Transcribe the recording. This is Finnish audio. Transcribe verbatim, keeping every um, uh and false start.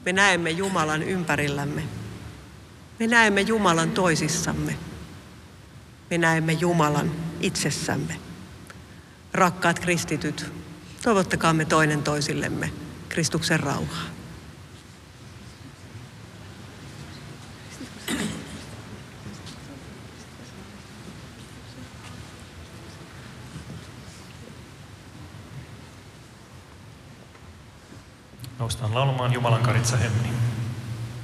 Me näemme Jumalan ympärillämme. Me näemme Jumalan toisissamme. Me näemme Jumalan itsessämme. Rakkaat kristityt, toivottakaamme toinen toisillemme Kristuksen rauhaa. Noustaan laulamaan Jumalan karitsa hymni.